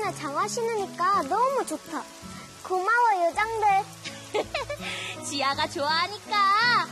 맨날 장화 신으니까 너무 좋다. 고마워, 요정들. 지아가 좋아하니까